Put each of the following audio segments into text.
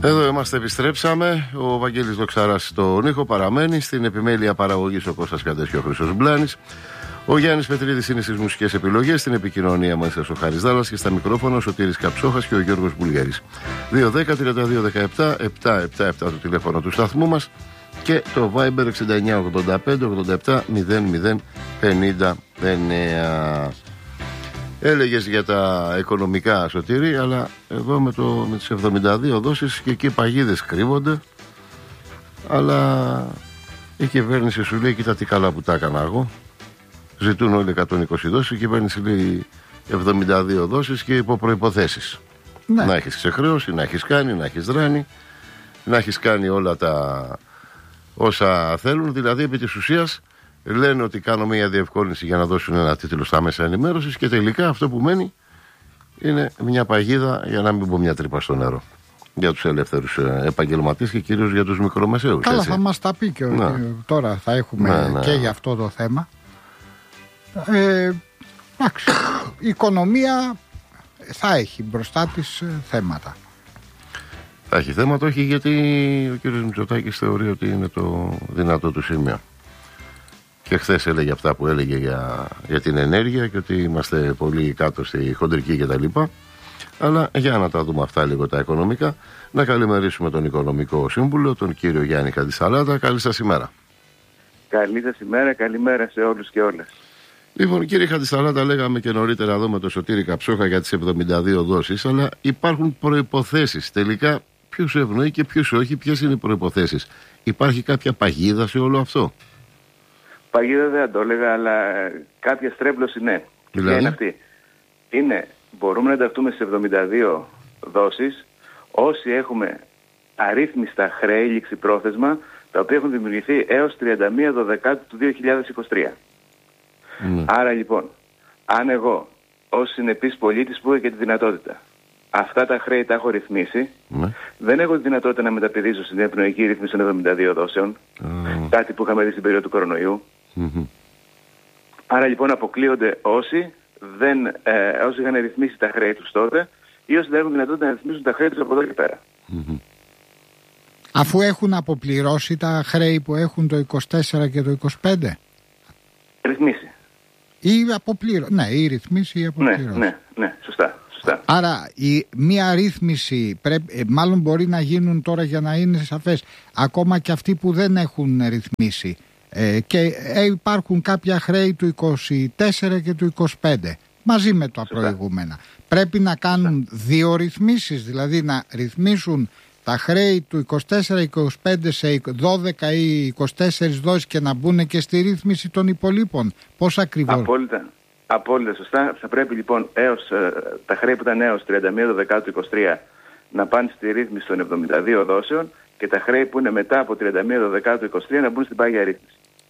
Εδώ είμαστε, επιστρέψαμε. Ο Βαγγέλης Δοξαράς στον ήχο παραμένει. Στην επιμέλεια παραγωγής ο Κώστας Καντές και ο Χρήστος Μπλάνης. Ο Γιάννης Πετρίδης είναι στις μουσικές επιλογές. Στην επικοινωνία μας ο Χάρης Δάλλας και στα μικρόφωνα ο Σωτήρης Καψόχας και ο Γιώργος Μπουλγέρης. 210-32-17-777 το τηλέφωνο του σταθμού μας και το Viber 69-85-87-00-59. Έλεγες για τα οικονομικά, Σωτήρη, αλλά εδώ με τις 72 δόσεις και εκεί παγίδες κρύβονται. Αλλά η κυβέρνηση σου λέει: κοίτα τι καλά που τα έκανα εγώ. Ζητούν όλοι 120 δόσεις. Η κυβέρνηση λέει 72 δόσεις και υπό προϋποθέσεις. Ναι. Να έχεις ξεχρέωση, να έχεις κάνει, να έχεις δράνει, να έχεις κάνει όλα τα όσα θέλουν. Δηλαδή, επί της ουσίας, λένε ότι κάνω μια διευκόλυνση για να δώσουν ένα τίτλο στα μέσα ενημέρωσης και τελικά αυτό που μένει είναι μια παγίδα, για να μην πω μια τρύπα στο νερό, για τους ελεύθερους επαγγελματίες και κυρίως για τους μικρομεσαίους. Καλά, έτσι. Θα μας τα πει και τώρα θα έχουμε και για αυτό το θέμα. Εντάξει, η οικονομία θα έχει μπροστά της θέματα. Θα έχει θέματα, όχι, γιατί ο κύριος Μητσοτάκης θεωρεί ότι είναι το δυνατό του σημείο. Και χθες έλεγε αυτά που έλεγε για την ενέργεια και ότι είμαστε πολύ κάτω στη χοντρική κτλ. Αλλά για να τα δούμε αυτά λίγο τα οικονομικά, να καλημερίσουμε τον Οικονομικό Σύμβουλο, τον κύριο Γιάννη Χαντισαλάτα. Καλή σας ημέρα. Καλή σας ημέρα, καλημέρα σε όλους και όλες. Λοιπόν, κύριε Χαντισαλάτα, λέγαμε και νωρίτερα εδώ με τον Σωτήρη Καψόχα για τις 72 δόσεις, αλλά υπάρχουν προϋποθέσεις. Τελικά, ποιους ευνοεί και ποιους όχι, ποιες είναι οι προϋποθέσεις? Υπάρχει κάποια παγίδα σε όλο αυτό? Παγίδα δεν το έλεγα, αλλά κάποια στρέβλωση ναι. Δηλαδή? Και είναι αυτή. Μπορούμε να ενταχθούμε στις 72 δόσεις όσοι έχουμε αρρύθμιστα χρέη ληξιπρόθεσμα, τα οποία έχουν δημιουργηθεί έως 31 Δεκάτου του 2023. Άρα λοιπόν, αν εγώ ως συνεπής πολίτης που έχω και τη δυνατότητα αυτά τα χρέη τα έχω ρυθμίσει, δεν έχω τη δυνατότητα να μεταπηδήσω στην ευνοϊκή ρύθμιση των 72 δόσεων, κάτι που είχαμε δει στην περίοδο του κορονοϊού. Άρα λοιπόν αποκλείονται όσοι είχαν ρυθμίσει τα χρέη τους τότε ή όσοι δεν έχουν δυνατότητα να ρυθμίσουν τα χρέη τους από εδώ και πέρα. Αφού έχουν αποπληρώσει τα χρέη που έχουν το 24 και το 25. Ρυθμίσει. Ή αποπληρώσει. Ναι, ή ρυθμίσει ή αποπληρώσει. Ναι, σωστά. Άρα μία ρύθμιση μάλλον μπορεί να γίνουν τώρα, για να είναι σαφές, ακόμα και αυτοί που δεν έχουν ρυθμίσει. Και υπάρχουν κάποια χρέη του 24 και του 25 μαζί με τα προηγούμενα. Πρέπει να κάνουν δύο ρυθμίσεις, δηλαδή να ρυθμίσουν τα χρέη του 24-25 σε 12 ή 24 δόσεις και να μπουν και στη ρύθμιση των υπολείπων. Πώς ακριβώς? Απόλυτα σωστά. Θα πρέπει λοιπόν τα χρέη που ήταν έως 31 Δεκάτου 23 να πάνε στη ρύθμιση των 72 δόσεων και τα χρέη που είναι μετά από 31 Δεκάτου 23 να μπουν στην πάγια ρύθμιση.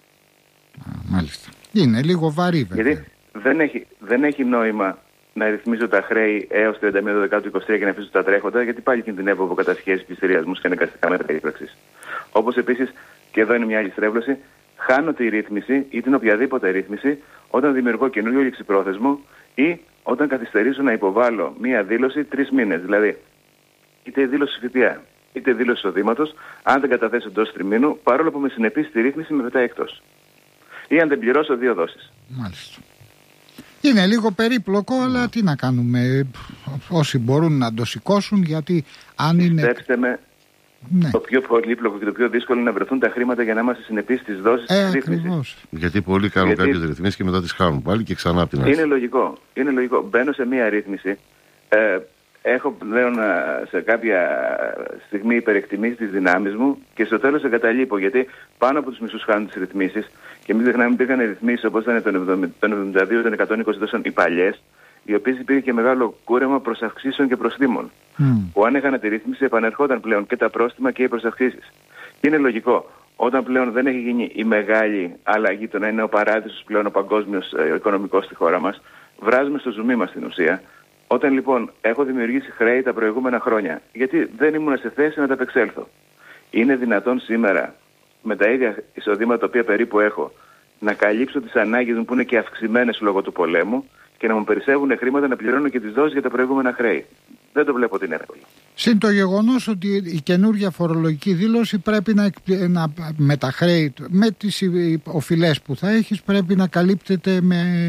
Μάλιστα. Είναι λίγο βαρύ βέβαια. Γιατί δεν έχει νόημα να ρυθμίζω τα χρέη έως 31 Δεκάτου 23 και να αφήσω τα τρέχοντα, γιατί πάλι κινδυνεύω από κατασχέσεις, πληστηριασμούς και αναγκαστικά μέτρα ύπραξης. Όπως επίσης, και εδώ είναι μια άλλη στρέβλωση, χάνω τη ρύθμιση ή την οποιαδήποτε ρύθμιση όταν δημιουργώ καινούριο ληξιπρόθεσμο ή όταν καθυστερήσω να υποβάλω μία δήλωση 3 μήνες. Δηλαδή, είτε δήλωση ΦΠΑ είτε δήλωση εισοδήματος, αν δεν καταθέσω εντός τριμήνου, παρόλο που με συνεπεί στη ρύθμιση, με πετάει εκτός. Ή αν δεν πληρώσω 2 δόσεις. Μάλιστα. Είναι λίγο περίπλοκο, αλλά τι να κάνουμε. Όσοι μπορούν να το σηκώσουν, γιατί αν είναι. Πιστέψτε με, το πιο πολύπλοκο και το πιο δύσκολο είναι να βρεθούν τα χρήματα για να είμαστε συνεπείς στις δόσεις της ρύθμισης. Γιατί πολλοί κάνουν κάποιες ρυθμίσεις και μετά τις χάνουν πάλι και ξανά από την αρχή. Είναι λογικό. Μπαίνω σε μία ρύθμιση. Έχω πλέον σε κάποια στιγμή υπερεκτιμήσει τις δυνάμεις μου και στο τέλος εγκαταλείπω, γιατί πάνω από τους μισούς χάνουν τις ρυθμίσεις και μην ξεχνάμε ότι υπήρχαν ρυθμίσεις όπως ήταν των 72, των 120 δόσεων οι παλιές, οι οποίες υπήρχε και μεγάλο κούρεμα προς αυξήσεων και προσθήμων. Που αν είχαν τη ρύθμιση επανερχόταν πλέον και τα πρόστιμα και οι προσαυξήσεις. Και είναι λογικό, όταν πλέον δεν έχει γίνει η μεγάλη αλλαγή, το να είναι ο παράδεισος πλέον ο παγκόσμιος οικονομικός στη χώρα μας, βράζουμε στο ζουμί μας στην ουσία. Όταν λοιπόν έχω δημιουργήσει χρέη τα προηγούμενα χρόνια, γιατί δεν ήμουν σε θέση να τα απεξέλθω. Είναι δυνατόν σήμερα με τα ίδια εισοδήματα τα οποία περίπου έχω να καλύψω τις ανάγκες μου που είναι και αυξημένες λόγω του πολέμου και να μου περισσεύουν χρήματα να πληρώνω και τις δόσεις για τα προηγούμενα χρέη? Δεν το βλέπω ότι είναι εύκολο. Συν το γεγονός ότι η καινούργια φορολογική δήλωση πρέπει με τα χρέη, με τις οφειλές που θα έχεις, πρέπει να καλύπτεται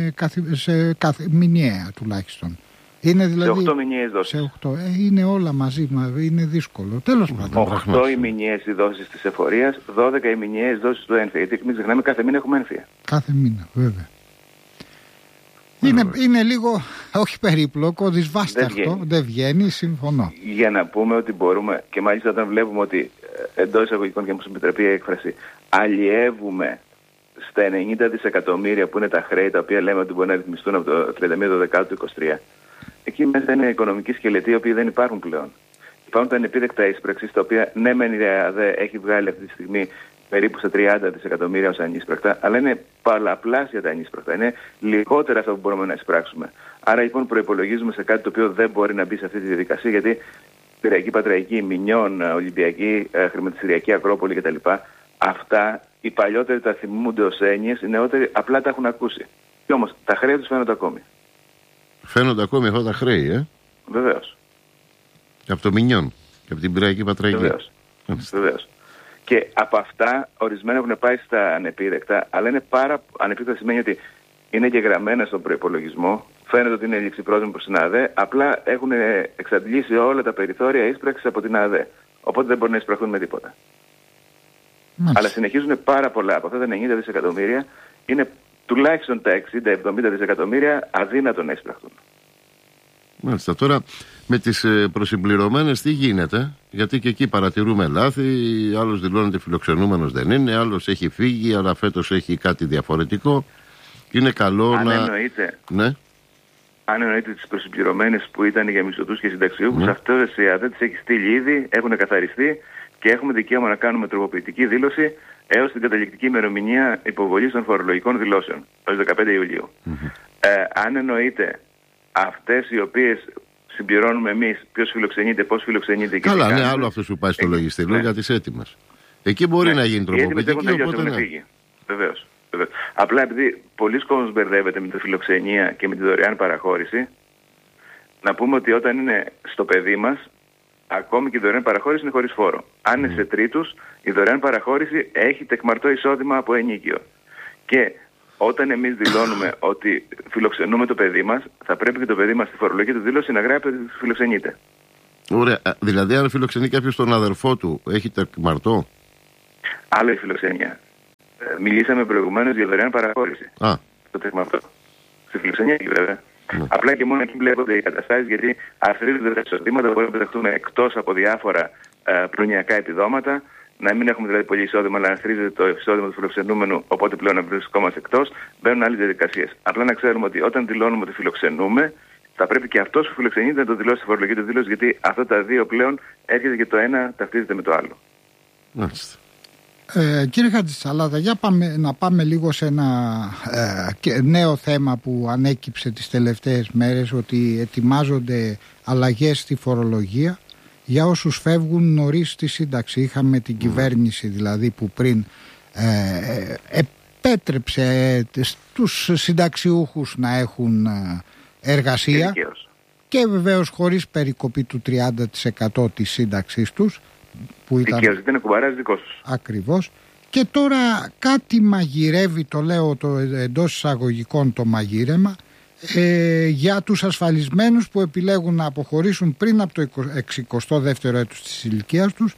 μηνιαία τουλάχιστον. Είναι δηλαδή σε 8 μηνιαίες δόσεις. Σε 8. Είναι όλα μαζί, είναι δύσκολο. Τέλος πάντων. 8 οι μηνιαίες οι δόσεις της εφορίας, 12 οι μηνιαίες δόσεις του έμφυα. Γιατί μην ξεχνάμε, κάθε μήνα έχουμε έμφυα. Κάθε μήνα, βέβαια. Είναι λίγο, όχι περίπλοκο, δυσβάσταχτο, δεν βγαίνει, συμφωνώ. Για να πούμε ότι μπορούμε, και μάλιστα όταν βλέπουμε ότι εντός εισαγωγικών, και μου επιτρέπει η έκφραση, αλλιεύουμε στα 90 δισεκατομμύρια που είναι τα χρέη τα οποία λέμε ότι μπορεί να ρυθμιστούν από το 31 του 23. Εκεί μέσα είναι οικονομικοί σκελετοί οι οποίοι δεν υπάρχουν πλέον. Υπάρχουν τα ανεπίδεκτα ίσπραξης, τα οποία ναι, μεν η ΔΕΑΔΕ έχει βγάλει αυτή τη στιγμή περίπου στα 30 δισεκατομμύρια ως ανίσπρακτα, αλλά είναι πολλαπλάσια τα ανίσπρακτα. Είναι λιγότερα αυτά που μπορούμε να εισπράξουμε. Άρα λοιπόν προϋπολογίζουμε σε κάτι το οποίο δεν μπορεί να μπει σε αυτή τη διαδικασία, γιατί Πειραϊκή, Πατραϊκή, Μινιών, Ολυμπιακή, Χρηματιστηριακή, Ακρόπολη κτλ. Αυτά οι παλιότεροι τα θυμούνται ως έννοιες, οι νεότεροι απλά τα έχουν ακούσει. Και όμως τα χρέη τους φαίνονται ακόμη. Φαίνονται ακόμη αυτά τα χρέη, Βεβαίως. Και από το Μινιόν και από την Πειραϊκή, Πατραϊκή. Βεβαίως. Και από αυτά ορισμένα έχουν πάει στα ανεπίδεκτα, αλλά είναι ανεπίδεκτα σημαίνει ότι είναι γεγραμμένα στον προϋπολογισμό. Φαίνεται ότι είναι ληξιπρόθεσμο προς την ΑΔΕ, απλά έχουν εξαντλήσει όλα τα περιθώρια ίσπραξης από την ΑΔΕ. Οπότε δεν μπορούν να εισπραχθούν με τίποτα. Αλλά συνεχίζουν πάρα πολλά. Από αυτά τα 90 δισεκατομμύρια είναι τουλάχιστον τα 60-70 δισεκατομμύρια αδύνατο να εισπραχθούν. Μάλιστα. Τώρα με τις προσυμπληρωμένες τι γίνεται? Γιατί και εκεί παρατηρούμε λάθη. Άλλος δηλώνεται φιλοξενούμενος δεν είναι, άλλος έχει φύγει, αλλά φέτος έχει κάτι διαφορετικό. Είναι καλό αν εννοείται, ναι. Αν εννοείται τις προσυμπληρωμένες που ήταν για μισθωτούς και συνταξιούχους, αυτές η ΑΔΕ τις έχει στείλει ήδη, έχουν καθαριστεί και έχουμε δικαίωμα να κάνουμε τροποποιητική δήλωση έως την καταληκτική ημερομηνία υποβολής των φορολογικών δηλώσεων, έως 15 Ιουλίου. Αν εννοείται αυτές οι οποίες συμπληρώνουμε εμείς, ποιος φιλοξενείται, πώς φιλοξενείται και καλά, ναι, άλλο αυτός που πάει στο λογιστήριο για τις έτοιμες. Εκεί μπορεί να γίνει τροποποιητική, οπότε ναι. Βεβαίως. Απλά επειδή πολλοί κόσμος μπερδεύεται με τη φιλοξενία και με τη δωρεάν παραχώρηση, να πούμε ότι όταν είναι στο παιδί μας, ακόμη και η δωρεάν παραχώρηση είναι χωρίς φόρο. Αν είναι σε τρίτους, η δωρεάν παραχώρηση έχει τεκμαρτό εισόδημα από ενίκιο. Και όταν εμείς δηλώνουμε ότι φιλοξενούμε το παιδί μας, θα πρέπει και το παιδί μας στη φορολογική του δήλωση να γράφει ότι φιλοξενείται. Ωραία. Δηλαδή, αν φιλοξενεί κάποιος τον αδερφό του, έχει τεκμαρτό? Άλλο η φιλοξενία. Μιλήσαμε προηγουμένως για δωρεάν παραχώρηση. Το τεκμαρτό. Στη φιλοξενία βέβαια. Απλά και μόνο εκεί βλέπονται οι καταστάσεις, γιατί αθροίζονται τα εισοδήματα, μπορούμε να πεταχτούμε εκτός από διάφορα προνοιακά επιδόματα, να μην έχουμε δηλαδή πολύ εισόδημα, αλλά να αθροίζεται το εισόδημα του φιλοξενούμενου, οπότε πλέον να βρισκόμαστε εκτός, μπαίνουν άλλες διαδικασίες. Απλά να ξέρουμε ότι όταν δηλώνουμε ότι φιλοξενούμε, θα πρέπει και αυτός που φιλοξενείται να το δηλώσει στη φορολογική του δήλωση, γιατί αυτά τα δύο πλέον έρχεται και το ένα ταυτίζεται με το άλλο. Μάλιστα. Κύριε Χατζησαλάτα, για να πάμε λίγο σε ένα νέο θέμα που ανέκυψε τις τελευταίες μέρες, ότι ετοιμάζονται αλλαγές στη φορολογία για όσους φεύγουν νωρίς στη σύνταξη. Είχαμε την κυβέρνηση δηλαδή που πριν επέτρεψε στους συνταξιούχους να έχουν εργασία και βεβαίως χωρίς περικοπή του 30% της σύνταξής τους, που ήταν είναι κουμπαράς δικός τους. Ακριβώς. Και τώρα κάτι μαγειρεύει, το λέω εντός εισαγωγικών το μαγείρεμα, για τους ασφαλισμένους που επιλέγουν να αποχωρήσουν πριν από το 62ο έτος της ηλικίας τους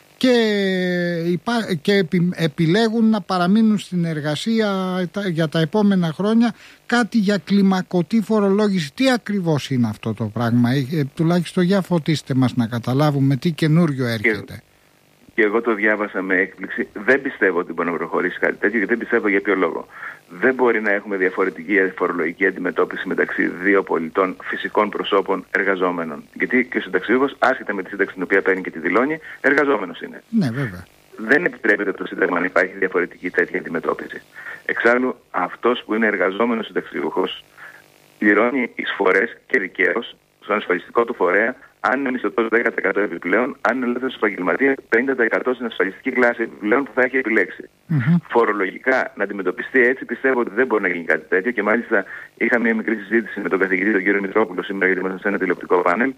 και επιλέγουν να παραμείνουν στην εργασία για τα επόμενα χρόνια, κάτι για κλιμακωτή φορολόγηση. Τι ακριβώς είναι αυτό το πράγμα? Τουλάχιστον για φωτίστε μας να καταλάβουμε τι καινούριο έρχεται. Και εγώ το διάβασα με έκπληξη. Δεν πιστεύω ότι μπορεί να προχωρήσει κάτι τέτοιο, και δεν πιστεύω για ποιο λόγο. Δεν μπορεί να έχουμε διαφορετική φορολογική αντιμετώπιση μεταξύ δύο πολιτών, φυσικών προσώπων, εργαζόμενων. Γιατί και ο συνταξιούχος, άσχετα με τη σύνταξη την οποία παίρνει και τη δηλώνει, εργαζόμενος είναι. Ναι, βέβαια. Δεν επιτρέπεται το Σύνταγμα να υπάρχει διαφορετική τέτοια αντιμετώπιση. Εξάλλου, αυτός που είναι εργαζόμενος συνταξιούχος πληρώνει εισφορές και δικαίως στον ασφαλιστικό του φορέα, αν είναι μισθωτός 10% επιπλέον, αν είναι ελεύθερος επαγγελματίας 50% στην ασφαλιστική κλάση επιπλέον που θα έχει επιλέξει. Φορολογικά να αντιμετωπιστεί έτσι, πιστεύω ότι δεν μπορεί να γίνει κάτι τέτοιο, και μάλιστα είχα μια μικρή συζήτηση με τον καθηγητή τον κύριο Μητρόπουλο σήμερα, γιατί ήμασταν σε ένα τηλεοπτικό πάνελ,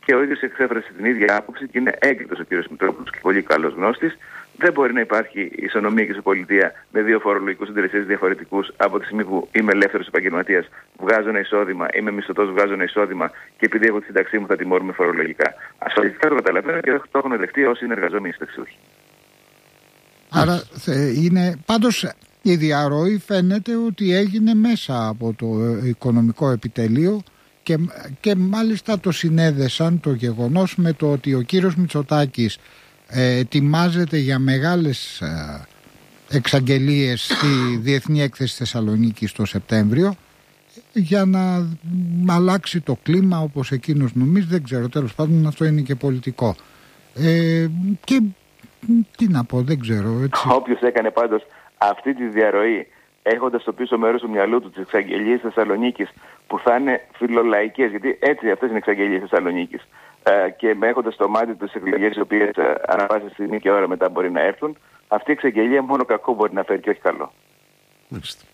Και ο ίδιος εξέφρασε την ίδια άποψη και είναι έγκριτος ο κ. Μητρόπουλος και πολύ καλός γνώστης. Δεν μπορεί να υπάρχει ισονομία και ισοπολιτεία με δύο φορολογικούς συντελεστές διαφορετικούς από τη στιγμή που είμαι ελεύθερος επαγγελματίας, βγάζω ένα εισόδημα, είμαι μισθωτός, βγάζω ένα εισόδημα και επειδή έχω τη σύνταξή μου θα τιμωρούμε φορολογικά. Ασφαλιστικά το καταλαβαίνω και το έχουν δεχτεί όσοι είναι εργαζόμενοι συνταξιούχοι. Άρα είναι πάντως. Η διαρροή φαίνεται ότι έγινε μέσα από το οικονομικό επιτελείο και μάλιστα το συνέδεσαν το γεγονός με το ότι ο κύριος Μητσοτάκης ετοιμάζεται για μεγάλες εξαγγελίες στη Διεθνή Έκθεση Θεσσαλονίκης το Σεπτέμβριο για να αλλάξει το κλίμα όπως εκείνος νομίζει, δεν ξέρω, τέλος πάντων αυτό είναι και πολιτικό. Και τι να πω, δεν ξέρω. Έτσι. Όποιος έκανε πάντως αυτή τη διαρροή, έχοντας στο πίσω μέρος του μυαλού του τις εξαγγελίες Θεσσαλονίκης που θα είναι φιλολαϊκές, γιατί έτσι αυτές είναι εξαγγελίες Θεσσαλονίκης, και έχοντας στο μάτι τις εκλογές οι οποίες ανά πάσα στιγμή και ώρα μετά μπορεί να έρθουν, αυτή η εξαγγελία μόνο κακό μπορεί να φέρει και όχι καλό. Μάλιστα.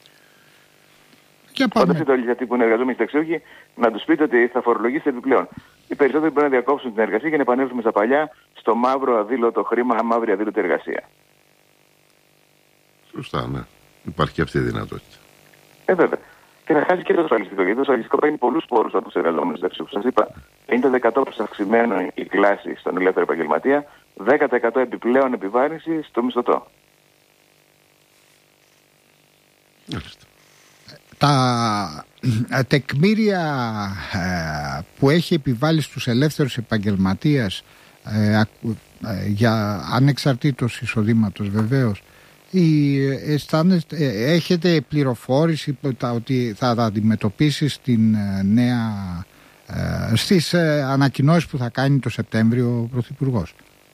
Όταν είστε όλοι αυτοί που είναι εργαζόμενοι συνταξιούχοι, να τους πείτε ότι θα φορολογήσετε επιπλέον. Οι περισσότεροι μπορεί να διακόψουν την εργασία και να επανέλθουμε στα παλιά, στο μαύρο αδήλωτο χρήμα, μαύρη αδήλωτη εργασία. Σωστά, ναι. Υπάρχει και αυτή η δυνατότητα. Βέβαια. Και να χάσει και το ασφαλιστικό. Γιατί το ασφαλιστικό παίρνει πολλούς πόρους από τους εργαζόμενους συνταξιούχους. Σας είπα, 50% αυξημένο η κλάση στον ελεύθερο επαγγελματία, 10% επιπλέον επιβάρυνση στο μισθωτό. Τα τεκμήρια που έχει επιβάλει στους ελεύθερους επαγγελματίες για ανεξαρτήτως εισοδήματος βεβαίως, έχετε πληροφόρηση ότι θα αντιμετωπίσει στις ανακοινώσεις που θα κάνει το Σεπτέμβριο ο Πρωθυπουργός?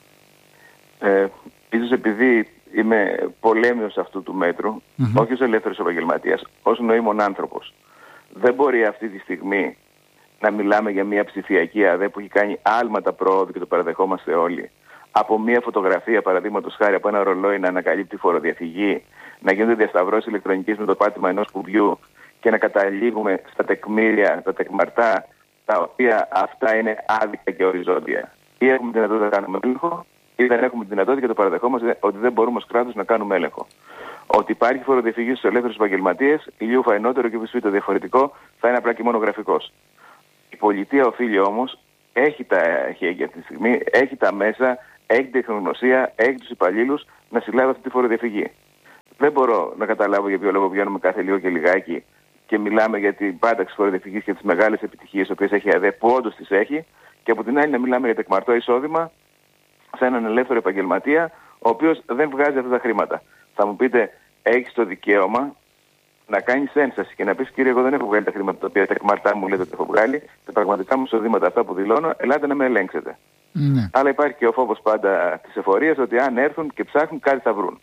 Ίσως επειδή είμαι πολέμιος αυτού του μέτρου, όχι ως ελεύθερος επαγγελματίας, ως νοήμων άνθρωπος. Δεν μπορεί αυτή τη στιγμή να μιλάμε για μια ψηφιακή ΑΔΕ που έχει κάνει άλματα πρόοδου και το παραδεχόμαστε όλοι. Από μια φωτογραφία, παραδείγματος χάρη, από ένα ρολόι να ανακαλύπτει φοροδιαφυγή, να γίνονται διασταυρώσεις ηλεκτρονικής με το πάτημα ενός κουμπιού και να καταλήγουμε στα τεκμήρια, τα τεκμαρτά, τα οποία αυτά είναι άδικα και οριζόντια. Ή έχουμε τη δυνατότητα να κάνουμε έλεγχο, ή δεν έχουμε τη δυνατότητα και το παραδεχόμαστε ότι δεν μπορούμε ως κράτος να κάνουμε έλεγχο. Ότι υπάρχει φοροδιαφυγή στους ελεύθερους επαγγελματίες, ηλίου φαϊνότερο και το διαφορετικό, θα είναι απλά και μόνο γραφικός. Η πολιτεία οφείλει όμως, έχει τα χέρια αυτή τη στιγμή, έχει τα μέσα, έχει την τεχνογνωσία, έχει τους υπαλλήλους να συλλάβει αυτή τη φοροδιαφυγή. Δεν μπορώ να καταλάβω για ποιο λόγο βγαίνουμε κάθε λίγο και λιγάκι και μιλάμε για την πάταξη φοροδιαφυγής και τις μεγάλες επιτυχίες που έχει η ΑΔΕ, που όντως τις έχει, και από την άλλη να μιλάμε για τεκμαρτό εισόδημα σε έναν ελεύθερο επαγγελματία, ο οποίος δεν βγάζει αυτά τα χρήματα. Θα μου πείτε, έχεις το δικαίωμα να κάνεις ένσταση και να πεις, κύριε, εγώ δεν έχω βγάλει τα χρήματα τα οποία τεκμαρτά μου λέτε ότι έχω βγάλει, τα πραγματικά μου εισοδήματα αυτά που δηλώνω, ελάτε να με ελέγξετε. Ναι. Αλλά υπάρχει και ο φόβος πάντα της εφορίας ότι αν έρθουν και ψάχνουν κάτι θα βρουν.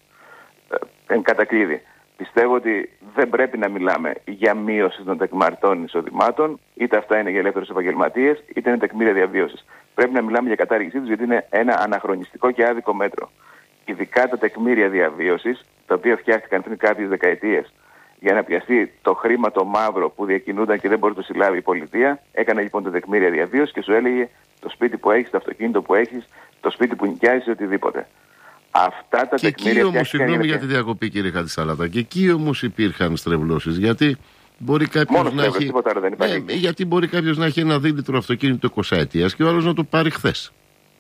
Εν κατακλείδη. Πιστεύω ότι δεν πρέπει να μιλάμε για μείωση των τεκμαρτών εισοδημάτων, είτε αυτά είναι για ελεύθερους επαγγελματίες, είτε είναι τεκμήρια διαβίωσης. Πρέπει να μιλάμε για κατάργησή τους, γιατί είναι ένα αναχρονιστικό και άδικο μέτρο. Ειδικά τα τεκμήρια διαβίωσης, τα οποία φτιάχτηκαν πριν κάποιες δεκαετίες για να πιαστεί το χρήμα το μαύρο που διακινούνταν και δεν μπορεί να το συλλάβει η πολιτεία, έκανε λοιπόν τα τεκμήρια διαβίωσης και σου έλεγε το σπίτι που έχεις, το αυτοκίνητο που έχεις, το σπίτι που νοικιάζεις, οτιδήποτε. Αυτά τα και εκεί όμως, συγγνώμη για τη διακοπή κύριε Χατζησαλάτα, και εκεί όμως υπήρχαν στρεβλώσεις, γιατί μπορεί κάποιος να έχει... γιατί μπορεί κάποιος να έχει ένα δίλητρο αυτοκίνητο 20 ετίας και ο άλλος να το πάρει χθες.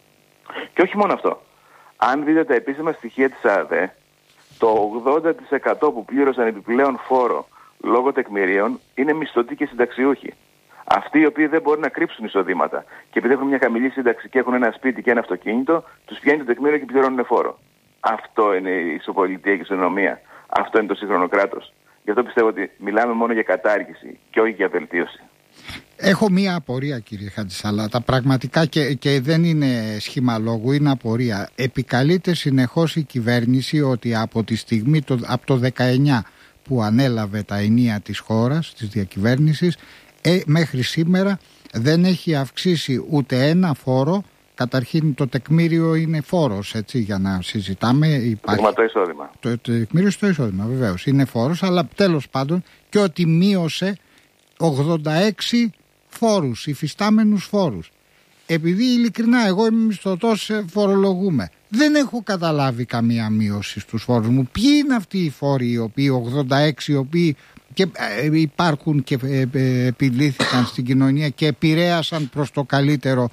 Και όχι μόνο αυτό. Αν δείτε τα επίσημα στοιχεία της ΑΔΕ, το 80% που πλήρωσαν επιπλέον φόρο λόγω τεκμηρίων είναι μισθωτοί και συνταξιούχοι. Αυτοί οι οποίοι δεν μπορούν να κρύψουν εισοδήματα και επειδή έχουν μια χαμηλή σύνταξη και έχουν ένα σπίτι και ένα αυτοκίνητο, τους πιάνει το τεκμήριο και πληρώνουν φόρο. Αυτό είναι η ισοπολιτεία και η ισονομία. Αυτό είναι το σύγχρονο κράτος. Γι' αυτό πιστεύω ότι μιλάμε μόνο για κατάργηση και όχι για βελτίωση. Έχω μία απορία, κύριε Χατζησαλάτα, πραγματικά και δεν είναι σχήμα λόγου, είναι απορία. Επικαλείται συνεχώς η κυβέρνηση ότι από τη στιγμή, από το 19 που ανέλαβε τα ενία της χώρας, της διακυβέρνησης, μέχρι σήμερα δεν έχει αυξήσει ούτε ένα φόρο. Καταρχήν το τεκμήριο είναι φόρος, έτσι, για να συζητάμε. Υπάρχει το εισόδημα. Το τεκμήριο στο εισόδημα, βεβαίως, είναι φόρος, αλλά τέλος πάντων και ότι μείωσε 86 φόρους, υφιστάμενους φόρους. επειδή ειλικρινά εγώ είμαι μισθωτός, φορολογούμε. Δεν έχω καταλάβει καμία μείωση στους φόρους μου. Ποιοι είναι αυτοί οι φόροι, οι οποίοι 86, οι οποίοι και υπάρχουν και επιλύθηκαν στην κοινωνία και επηρέασαν προς το καλύτερο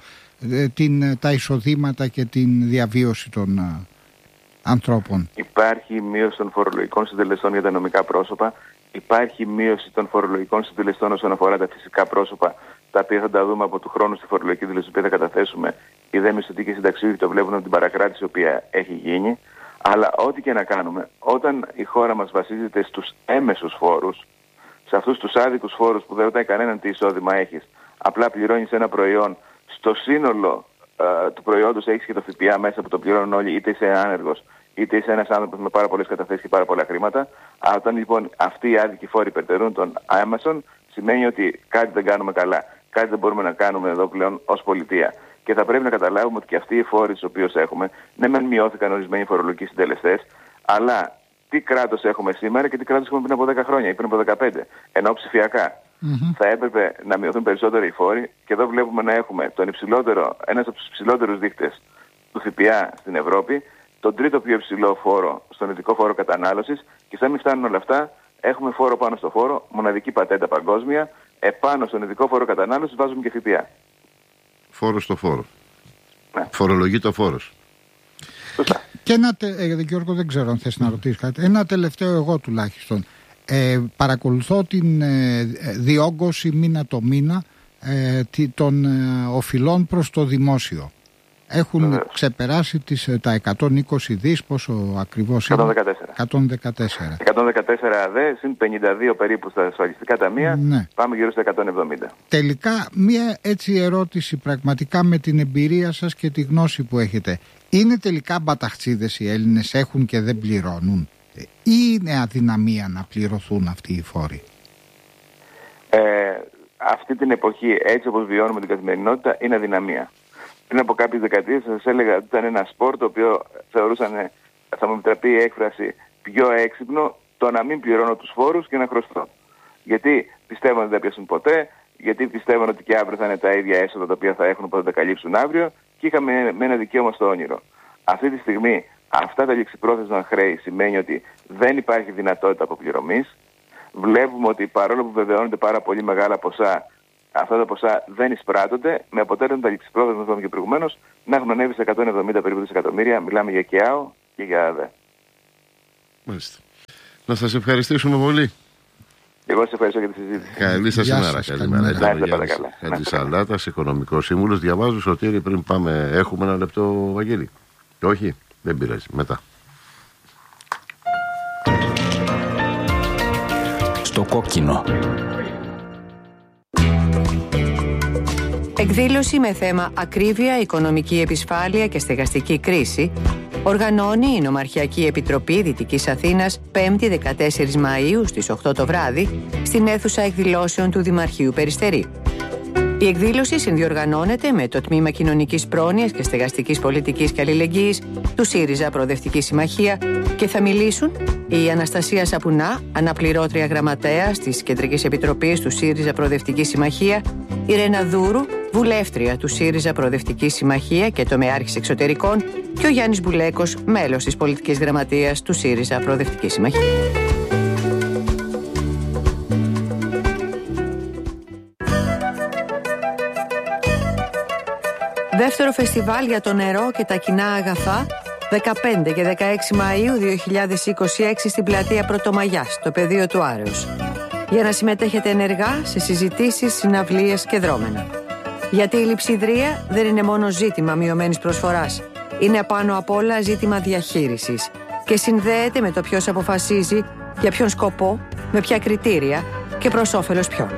τα εισοδήματα και την διαβίωση των ανθρώπων? Υπάρχει μείωση των φορολογικών συντελεστών για τα νομικά πρόσωπα. Υπάρχει μείωση των φορολογικών συντελεστών όσον αφορά τα φυσικά πρόσωπα, τα οποία θα τα δούμε από του χρόνου στη φορολογική δήλωση που θα καταθέσουμε. Οι δε μισθωτοί και συνταξιούχοι το βλέπουν από την παρακράτηση η οποία έχει γίνει. Αλλά ό,τι και να κάνουμε, όταν η χώρα μας βασίζεται στους έμεσους φόρους, σε αυτούς τους άδικους φόρους που δεν ρωτάει κανέναν τι εισόδημα έχεις, απλά πληρώνεις ένα προϊόν, στο σύνολο του προϊόντος έχεις και το ΦΠΑ μέσα που το πληρώνουν όλοι, είτε είσαι άνεργος, είτε είσαι ένας άνθρωπος με πάρα πολλές καταθέσεις και πάρα πολλά χρήματα. Όταν λοιπόν αυτοί οι άδικοι φόροι υπερτερούν των άμεσων, σημαίνει ότι κάτι δεν κάνουμε καλά. Κάτι δεν μπορούμε να κάνουμε εδώ πλέον ως πολιτεία. Και θα πρέπει να καταλάβουμε ότι και αυτοί οι φόροι τους οποίους έχουμε, ναι μεν μειώθηκαν ορισμένοι φορολογικοί συντελεστές, αλλά τι κράτος έχουμε σήμερα και τι κράτος έχουμε πριν από 10 χρόνια ή πριν από 15, ενώ ψηφιακά. Θα έπρεπε να μειωθούν περισσότερο οι φόροι και εδώ βλέπουμε να έχουμε ένας από τους υψηλότερους δείκτες του ΦΠΑ στην Ευρώπη, τον τρίτο πιο υψηλό φόρο στον ειδικό φόρο κατανάλωσης και σαν μην φτάνουν όλα αυτά, έχουμε φόρο πάνω στο φόρο, μοναδική πατέντα παγκόσμια, επάνω στον ειδικό φόρο κατανάλωσης βάζουμε και ΦΠΑ. Φόρο στο φόρο. Ναι. Φορολογεί το φόρος. Σωστά. Και Γιώργο, δεν ξέρω αν θες να ρωτήσεις κάτι. Ένα τελευταίο εγώ τουλάχιστον. Παρακολουθώ την διόγκωση μήνα το μήνα των οφειλών προς το δημόσιο. Έχουν ξεπεράσει τα 120 δις, πόσο ακριβώς είναι? 114. 114 δε, συν 52 περίπου στα ασφαλιστικά ταμεία, ναι. Πάμε γύρω στα 170. Τελικά, μία έτσι ερώτηση πραγματικά με την εμπειρία σας και τη γνώση που έχετε. Είναι τελικά μπαταχτσίδες οι Έλληνες, έχουν και δεν πληρώνουν, ή είναι αδυναμία να πληρωθούν αυτοί οι φόροι? Αυτή την εποχή, έτσι όπως βιώνουμε την καθημερινότητα, είναι αδυναμία. Πριν από κάποιες δεκαετίες σας έλεγα ότι ήταν ένα σπορ το οποίο θεωρούσαν, θα μου επιτραπεί η έκφραση, πιο έξυπνο το να μην πληρώνω τους φόρους και να χρωστώ. Γιατί πιστεύουν ότι δεν πιάσουν ποτέ, γιατί πιστεύουν ότι και αύριο θα είναι τα ίδια έσοδα τα οποία θα έχουν οπότε θα τα καλύψουν αύριο και είχαμε με ένα δικαίωμα στο όνειρο. Αυτή τη στιγμή αυτά τα ληξιπρόθεσμα χρέη σημαίνει ότι δεν υπάρχει δυνατότητα αποπληρωμής. Βλέπουμε ότι παρόλο που βεβαιώνονται πάρα πολύ μεγάλα ποσά, αυτά τα ποσά δεν εισπράττονται, με αποτέλεσμα τα ληξιπρόθεσμα, όπως είπαμε και προηγουμένως, να έχουν ανέβει σε 170 περίπου δισεκατομμύρια. Μιλάμε για ΚΕΑΟ και για ΑΔΕ. Μάλιστα. Να σας ευχαριστήσουμε πολύ. Εγώ σας ευχαριστώ για τη συζήτηση. Καλή σας ημέρα. Καλημέρα. Ήταν ο Γιάννης Χατζησαλάτας, οικονομικός σύμβουλος. Διαβάζω, Σωτήρη, πριν πάμε, έχουμε ένα λεπτό, Βαγγέλη? Όχι, δεν πειράζει. Μετά. Στο κόκκινο. Εκδήλωση με θέμα ακρίβεια, οικονομική επισφάλεια και στεγαστική κρίση οργανώνει η Νομαρχιακή Επιτροπή Δυτικής Αθήνας 5η 14 Μαΐου στις 8 το βράδυ στην αίθουσα εκδηλώσεων του Δημαρχείου Περιστερή. Η εκδήλωση συνδιοργανώνεται με το Τμήμα Κοινωνικής Πρόνοιας και Στεγαστικής Πολιτικής και Αλληλεγγύης του ΣΥΡΙΖΑ Προοδευτική Συμμαχία και θα μιλήσουν η Αναστασία Σαπουνά, αναπληρώτρια γραμματέας της Κεντρικής Επιτροπής του ΣΥΡΙΖΑ Προοδευτική Συμμαχία, η Ρένα Δούρου, βουλεύτρια του ΣΥΡΙΖΑ Προοδευτική Συμμαχία και τομεάρχης εξωτερικών, και ο Γιάννης Μπουλέκος, μέλος της Πολιτικής Γραμματείας του ΣΥΡΙΖΑ Προοδευτική Συμμαχία. Δεύτερο φεστιβάλ για το νερό και τα κοινά αγαθά, 15 και 16 Μαΐου 2026 στην πλατεία Πρωτομαγιάς, στο πεδίο του Άρεως. Για να συμμετέχετε ενεργά σε συζητήσεις, συναυλίες και δρόμενα. Γιατί η λειψιδρία δεν είναι μόνο ζήτημα μειωμένης προσφοράς. Είναι πάνω απ' όλα ζήτημα διαχείρισης και συνδέεται με το ποιος αποφασίζει, για ποιον σκοπό, με ποια κριτήρια και προς όφελος ποιον.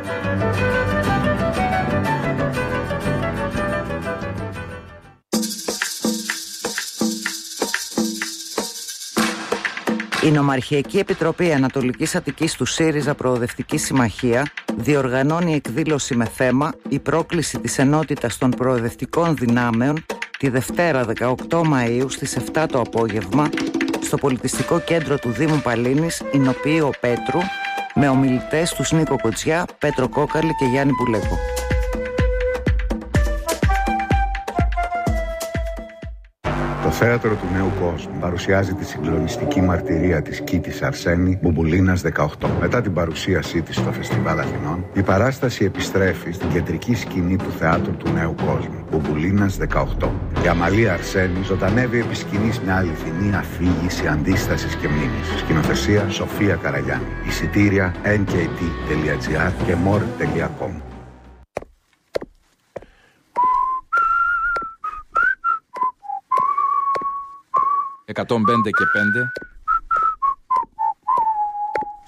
Η Νομαρχιακή Επιτροπή Ανατολικής Αττικής του ΣΥΡΙΖΑ Προοδευτική Συμμαχία διοργανώνει εκδήλωση με θέμα «Η πρόκληση της ενότητας των προοδευτικών δυνάμεων» τη Δευτέρα 18 Μαΐου στις 7 το απόγευμα στο Πολιτιστικό Κέντρο του Δήμου Παλίνης, Ηνοποιείο Πέτρου, με ομιλητές τους Νίκο Κοτσιά, Πέτρο Κόκαλη και Γιάννη Μπουλέκο. Το θέατρο του Νέου Κόσμου παρουσιάζει τη συγκλονιστική μαρτυρία της Κίτης Αρσένη, Μπουμπουλίνας 18. Μετά την παρουσίασή της στο Φεστιβάλ Αθηνών, η παράσταση επιστρέφει στην κεντρική σκηνή του θεάτρου του Νέου Κόσμου, Μπουμπουλίνας 18. Η Αμαλία Αρσένη ζωντανεύει επί σκηνής μια αληθινή αφήγηση αντίστασης και μνήμης. Σκηνοθεσία Σοφία Καραγιάννη. Εισιτήρια nkt.gr και more.com. 105 και 5